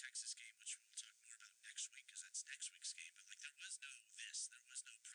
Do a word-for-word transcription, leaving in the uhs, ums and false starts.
Texas game, which we'll talk more about next week because that's next week's game. But like, there was no this, there was no